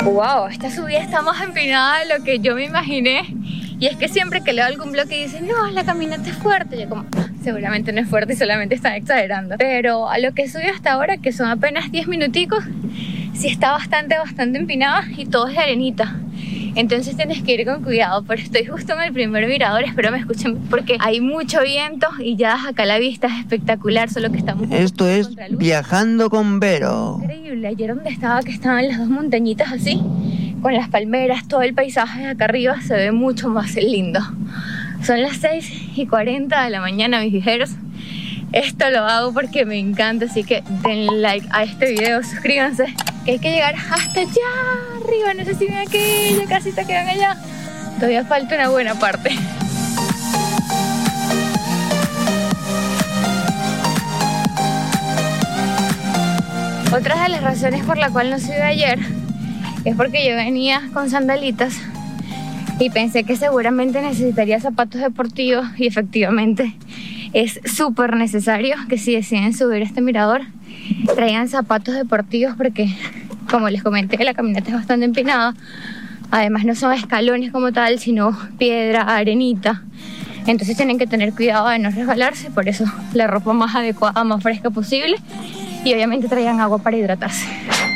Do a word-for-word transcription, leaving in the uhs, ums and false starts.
Wow, esta subida está más empinada de lo que yo me imaginé. Y es que siempre que leo algún blog que dice, no, la caminata es fuerte, yo como, seguramente no es fuerte y solamente están exagerando. Pero a lo que subí hasta ahora, que son apenas diez minuticos, sí está bastante, bastante empinada y todo es de arenita. Entonces tienes que ir con cuidado, pero estoy justo en el primer mirador, espero me escuchen porque hay mucho viento y ya acá la vista es espectacular, solo que estamos... Esto es Viajando con Vero. Increíble, ayer donde estaba, que estaban las dos montañitas así, con las palmeras, todo el paisaje de acá arriba se ve mucho más lindo. Son las seis y cuarenta de la mañana, mis viajeros. Esto lo hago porque me encanta, así que denle like a este video, suscríbanse, que hay que llegar hasta allá arriba. No sé si ven aquella casita que ven allá. Todavía falta una buena parte. Otra de las razones por la cual no subí ayer es porque yo venía con sandalitas y pensé que seguramente necesitaría zapatos deportivos y efectivamente es súper necesario que si deciden subir este mirador traigan zapatos deportivos porque, como les comenté, la caminata es bastante empinada. Además no son escalones como tal, sino piedra, arenita. Entonces tienen que tener cuidado de no resbalarse, por eso la ropa más adecuada, más fresca posible y obviamente traigan agua para hidratarse.